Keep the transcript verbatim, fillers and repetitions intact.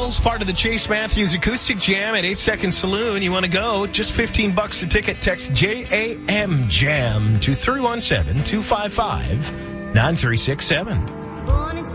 Hills, part of the Chase Matthews Acoustic Jam at eight Second Saloon. You want to go? Just fifteen bucks a ticket. Text J A M Jam to three one seven, two five five, nine three six seven.